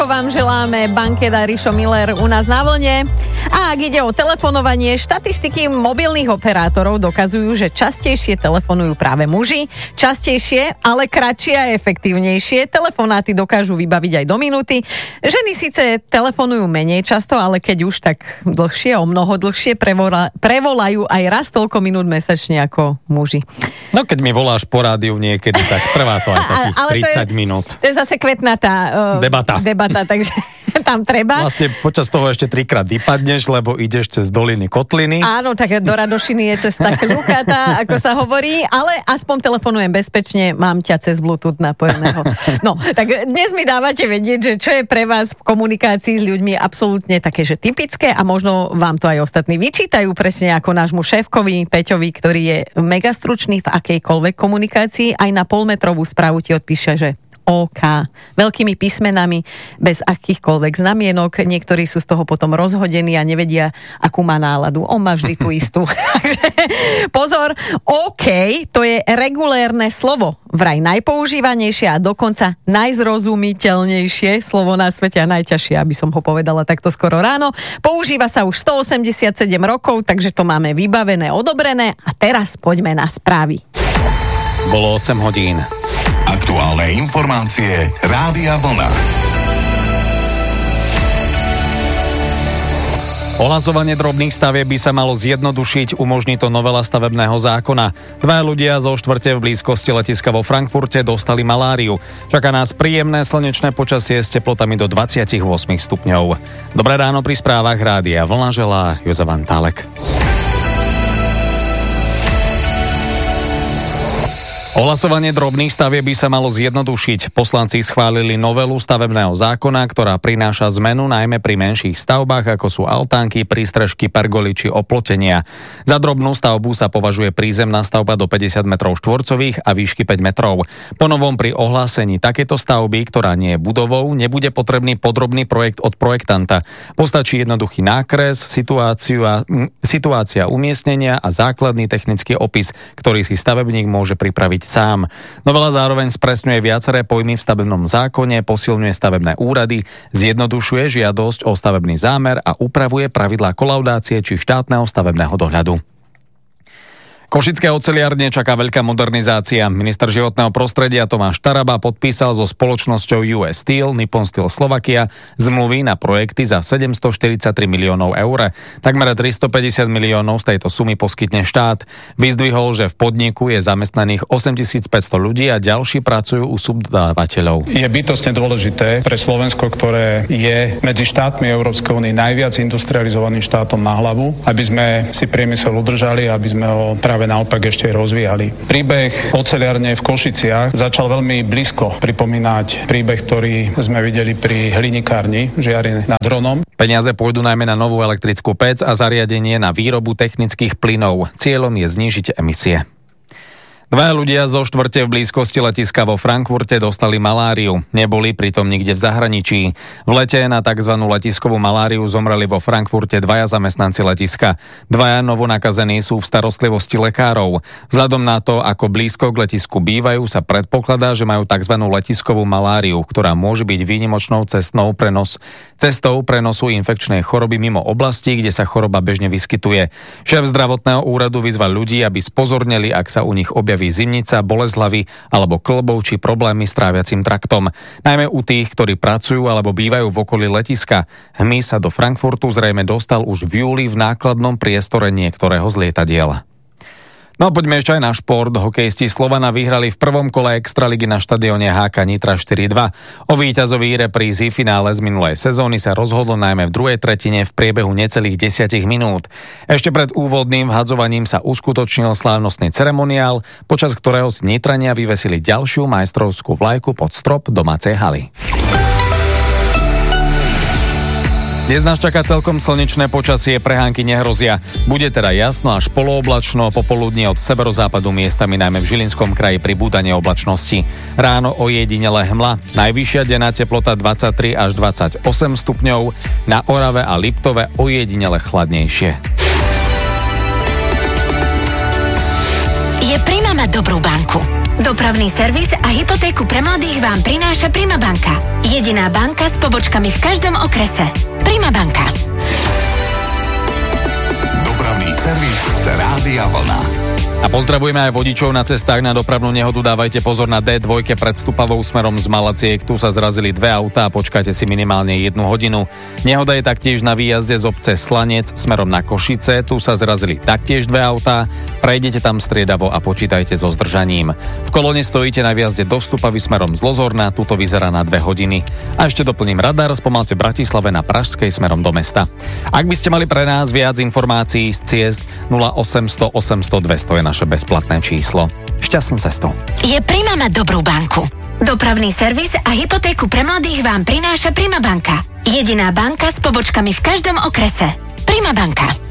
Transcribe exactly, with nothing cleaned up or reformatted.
ránko vám želáme, Bankeda, Rišo Miller u nás na vlne. A ak ide o telefonovanie, štatistiky mobilných operátorov dokazujú, že častejšie telefonujú práve muži, častejšie, ale kratšie a efektívnejšie. Telefonáty dokážu vybaviť aj do minúty. Ženy síce telefonujú menej často, ale keď už tak dlhšie, o mnoho dlhšie prevola, prevolajú aj raz toľko minút mesačne ako muži. No keď mi voláš po rádiu niekedy, tak trvá to aj takých tridsať minút. To je zase kvetnatá uh, debata. debata, takže tam treba. Vlastne počas toho ešte trikrát vypadneš, lebo ideš cez doliny Kotliny. Áno, tak do Radošiny je cesta kľukatá, ako sa hovorí, ale aspoň telefonujem bezpečne, mám ťa cez Bluetooth napojeného. No, tak dnes mi dávate vedieť, že čo je pre vás v komunikácii s ľuďmi absolútne také, že typické a možno vám to aj ostatní vyčítajú, presne ako nášmu šéfkovi Peťovi, ktorý je mega stručný v akejkoľvek komunikácii, aj na polmetrovú správu ti odpíše, že OK, veľkými písmenami, bez akýchkoľvek znamienok. Niektorí sú z toho potom rozhodení a nevedia, akú má náladu. On má vždy tú istú. Takže pozor, OK, to je regulérne slovo. Vraj najpoužívanejšie a dokonca najzrozumiteľnejšie slovo na svete a najťažšie, aby som ho povedala takto skoro ráno. Používa sa už stoosemdesiatsedem rokov, takže to máme vybavené, odobrené a teraz poďme na správy. Bolo osem hodín. Aktuálne informácie Rádia Vlna. Ohlasovanie drobných stavieb by sa malo zjednodušiť, umožní to novela stavebného zákona. Dva ľudia zo štvrte v blízkosti letiska vo Frankfurte dostali maláriu. Čaká nás príjemné slnečné počasie s teplotami do dvadsaťosem stupňov. Dobré ráno pri správach Rádia Vlna želá Jozef Antálek. Ohlasovanie drobných stavieb by sa malo zjednodušiť. Poslanci schválili novelu stavebného zákona, ktorá prináša zmenu najmä pri menších stavbách, ako sú altánky, prístrežky, pergoly či oplotenia. Za drobnú stavbu sa považuje prízemná stavba do päťdesiat metrov štvorcových a výšky päť metrov. Po novom pri ohlásení takéto stavby, ktorá nie je budovou, nebude potrebný podrobný projekt od projektanta. Postačí jednoduchý nákres, situácia, situácia umiestnenia a základný technický opis, ktorý si stavebník môže pripraviť sám. Novela zároveň spresňuje viaceré pojmy v stavebnom zákone, posilňuje stavebné úrady, zjednodušuje žiadosť o stavebný zámer a upravuje pravidlá kolaudácie či štátneho stavebného dohľadu. Košické oceliárne čaká veľká modernizácia. Minister životného prostredia Tomáš Taraba podpísal so spoločnosťou ú es Steel, Nippon Steel Slovakia zmluvy na projekty za sedemstoštyridsaťtri miliónov eur. Takmer tristopäťdesiat miliónov z tejto sumy poskytne štát. Vyzdvihol, že v podniku je zamestnaných osemtisícpäťsto ľudí a ďalší pracujú u subdodávateľov. Je bytostne dôležité pre Slovensko, ktoré je medzi štátmi Európskej únie najviac industrializovaným štátom na hlavu, aby sme si priemysel udržali, aby sme ho práve naopak ešte rozvíjali. Príbeh oceliarne v Košiciach začal veľmi blízko pripomínať príbeh, ktorý sme videli pri hlinikárni Žiari nad Hronom. Peniaze pôjdu najmä na novú elektrickú pec a zariadenie na výrobu technických plynov. Cieľom je znížiť emisie. Dva ľudia zo štvrte v blízkosti letiska vo Frankfurte dostali maláriu. Neboli pritom nikde v zahraničí. V lete na tzv. Letiskovú maláriu zomreli vo Frankfurte dvaja zamestnanci letiska. Dvaja novonakazení sú v starostlivosti lekárov. Vzhľadom na to, ako blízko k letisku bývajú, sa predpokladá, že majú tzv. Letiskovú maláriu, ktorá môže byť výnimočnou cestnou prenos, cestou prenosu infekčnej choroby mimo oblasti, kde sa choroba bežne vyskytuje. Šéf zdravotného úradu vyzval ľudí, aby spozorneli, ak sa u nich objaví zimnica, bolesť hlavy alebo kĺbov či problémy s tráviacim traktom. Najmä u tých, ktorí pracujú alebo bývajú v okolí letiska. Hmyz sa do Frankfurtu zrejme dostal už v júli v nákladnom priestore niektorého z lietadiel. No a poďme ešte aj na šport. Hokejisti Slovana vyhrali v prvom kole extraligy na štadióne há ká Nitra štyri dva. O víťazovi reprízy finále z minulej sezóny sa rozhodlo najmä v druhej tretine v priebehu necelých desať minút. Ešte pred úvodným vhadzovaním sa uskutočnil slávnostný ceremoniál, počas ktorého si Nitrania vyvesili ďalšiu majstrovskú vlajku pod strop domácej haly. Dnes nás čaká celkom slnečné počasie, prehánky nehrozia. Bude teda jasno až polooblačno, popoludne od severozápadu miestami najmä v Žilinskom kraji pribúdanie oblačnosti. Ráno ojedinele hmla, najvyššia denná teplota dvadsaťtri až dvadsaťosem stupňov, na Orave a Liptove ojedinele chladnejšie. Je prima mať dobrú banku. Dopravný servis a hypotéku pre mladých vám prináša Prima banka. Jediná banka s pobočkami v každom okrese. Prima banka. Dopravný servis Rádia Vlna. A pozdravujeme aj vodičov na cestách na dopravnú nehodu. Dávajte pozor na dé dva pred Stupavou smerom z Malaciek. Tu sa zrazili dve autá a počkajte si minimálne jednu hodinu. Nehoda je taktiež na výjazde z obce Slanec smerom na Košice. Tu sa zrazili taktiež dve autá. Prejdete tam striedavo a počítajte so zdržaním. V kolóne stojíte na výjazde do Stupavy smerom z Lozorna. Tuto vyzerá na dve hodiny. A ešte doplním radar. Spomalte v Bratislave na Pražskej smerom do mesta. Ak by ste mali pre nás viac informácií z ciest, nula osemsto osemsto dvesto je naše bezplatné číslo. Šťastnú cestu. Je Prima mať dobrú banku. Dopravný servis a hypotéku pre mladých vám prináša Prima banka. Jediná banka s pobočkami v každom okrese. Prima banka.